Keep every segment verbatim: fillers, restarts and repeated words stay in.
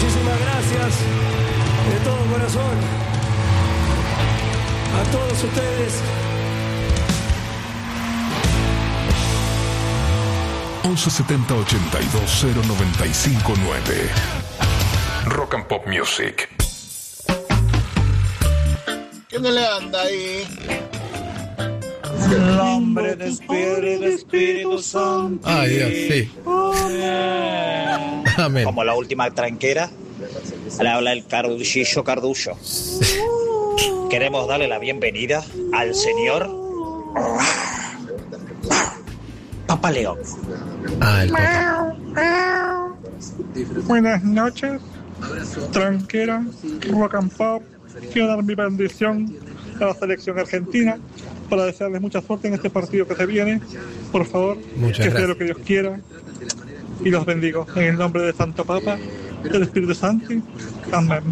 Muchísimas gracias de todo corazón a todos ustedes. once setenta ochenta y dos cero noventa y cinco nueve. Rock and Pop Music. ¿Qué no le anda ahí? El nombre del Espíritu, Espíritu Santo. Ay, Dios, sí. Amén. Como la última tranquera, le habla el Carduchillo Cardullo. Queremos darle la bienvenida al señor Papa León. Ah, el Papa. Buenas noches, tranquera, rock and pop. Quiero dar mi bendición a la selección argentina para desearles mucha suerte en este partido que se viene. Por favor, Muchas que sea gracias. lo que Dios quiera. Y los bendigo en el nombre de Santo Papa, del Espíritu Santo. Amén.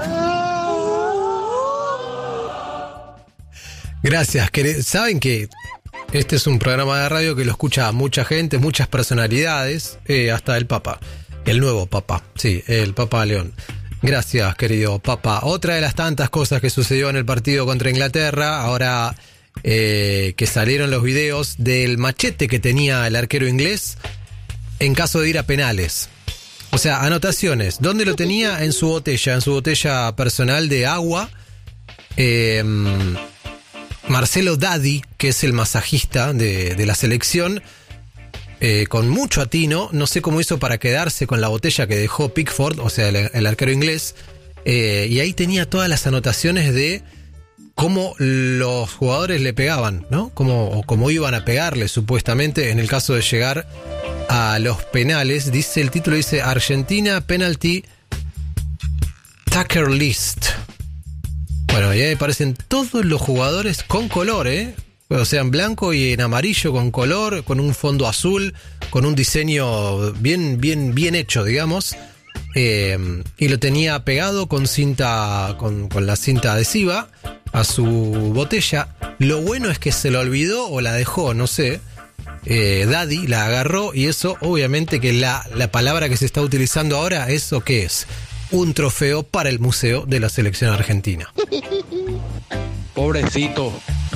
Gracias. quere- Saben que este es un programa de radio que lo escucha mucha gente, muchas personalidades, eh, hasta el Papa, el nuevo Papa, sí, el Papa León. Gracias, querido Papa. Otra de las tantas cosas que sucedió en el partido contra Inglaterra, ahora eh, que salieron los videos del machete que tenía el arquero inglés en caso de ir a penales. O sea, anotaciones. ¿Dónde lo tenía? En su botella, en su botella personal de agua. Eh, Marcelo Daddy, que es el masajista de, de la selección, eh, con mucho atino, no sé cómo hizo para quedarse con la botella que dejó Pickford, o sea, el, el arquero inglés, eh, y ahí tenía todas las anotaciones de cómo los jugadores le pegaban, ¿no? Cómo, o cómo iban a pegarle, supuestamente, en el caso de llegar a los penales. Dice, el título dice Argentina Penalty Tacker List. Bueno, y ahí aparecen todos los jugadores con color, ¿eh? O sea, en blanco y en amarillo con color, con un fondo azul, con un diseño bien, bien, bien hecho, digamos. Eh, y lo tenía pegado con cinta, con, con la cinta adhesiva a su botella. Lo bueno es que se lo olvidó o la dejó, no sé. Eh, Daddy la agarró y eso, obviamente que la, la palabra que se está utilizando ahora, ¿eso qué es? Un trofeo para el Museo de la Selección Argentina. Pobrecito.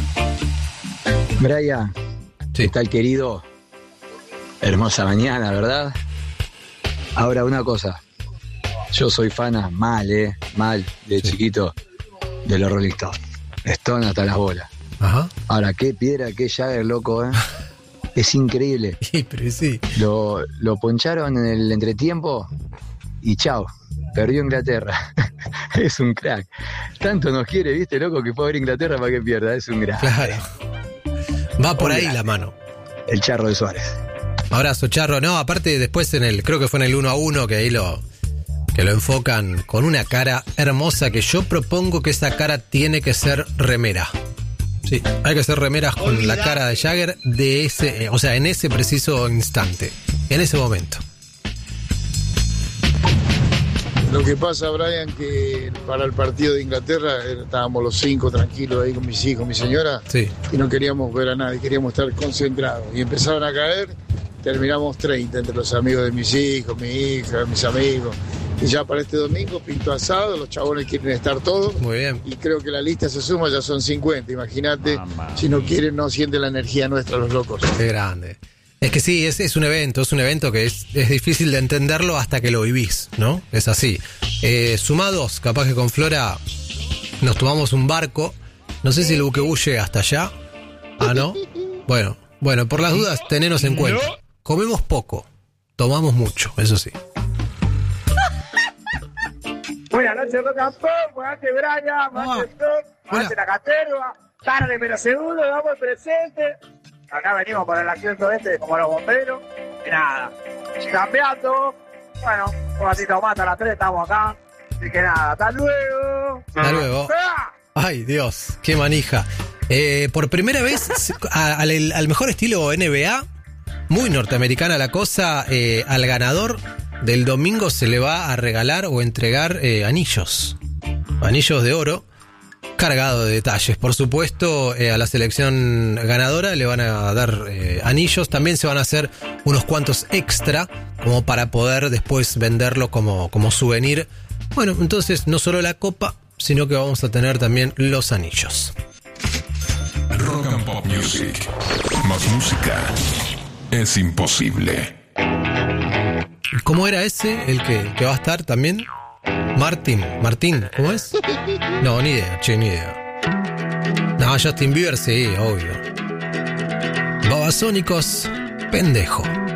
Brian, Sí. ¿qué tal, querido? Hermosa mañana, ¿verdad? Ahora, una cosa. Yo soy fana mal, ¿eh? Mal, de Sí. chiquito, de los Rolling Stones. Stone hasta las bolas. Ajá. Ahora, qué piedra, qué Jagger, loco, ¿eh? Es increíble. Sí, pero sí. Lo, lo poncharon en el entretiempo y chao. Perdió Inglaterra. Es un crack. Tanto nos quiere, ¿viste, loco? Que fue a ver Inglaterra para que pierda. Es un crack. Claro. Va por ahí la mano. El Charro de Suárez. Abrazo, Charro. No, aparte después en el, creo que fue en el uno a uno que ahí lo, que lo enfocan con una cara hermosa que yo propongo que esa cara tiene que ser remera. Sí, hay que hacer remeras con la cara de Jagger de ese, eh, o sea, en ese preciso instante, en ese momento. Lo que pasa, Brian, que para el partido de Inglaterra eh, estábamos los cinco tranquilos ahí con mis hijos, mi señora, Sí. y no queríamos ver a nadie, queríamos estar concentrados. Y empezaron a caer, terminamos treinta entre los amigos de mis hijos, mi hija, mis amigos. Y ya para este domingo, pinto asado, los chabones quieren estar todos. Muy bien. Y creo que la lista se suma, ya son cincuenta. Imagínate, si no quieren, no sienten la energía nuestra los locos. Qué grande. Es que sí, es, es un evento, es un evento que es, es difícil de entenderlo hasta que lo vivís, ¿no? Es así. Eh, sumados, capaz que con Flora nos tomamos un barco. No sé si el buquebús llega hasta allá. Ah, ¿no? Bueno, bueno, por las dudas, tenenos en cuenta. Comemos poco, tomamos mucho, eso sí. Buenas noches, Rock and Pop. Buenas noches, Brian. Buenas noches, Top. Buenas noches, la Caterva. Tarde, pero seguro, damos el presente. Acá venimos para el asiento este, como los bomberos. Y nada, campeando. Bueno, un ratito más, a las tres estamos acá. Así que nada, hasta luego. Hasta luego. Ay, Dios, qué manija. Eh, por primera vez, a- al, al mejor estilo N B A, muy norteamericana la cosa, eh, al ganador del domingo se le va a regalar o entregar eh, anillos. Anillos de oro. cargado de detalles. Por supuesto, eh, a la selección ganadora le van a dar eh, anillos. También se van a hacer unos cuantos extra como para poder después venderlo como, como souvenir. Bueno, entonces no solo la copa, sino que vamos a tener también los anillos. Rock and Pop Music. Más música es imposible. ¿Cómo era ese el que, que va a estar también? Martín, Martín, ¿cómo es? No, ni idea, che, ni idea. No, Justin Bieber, sí, obvio. Babasónicos, pendejo.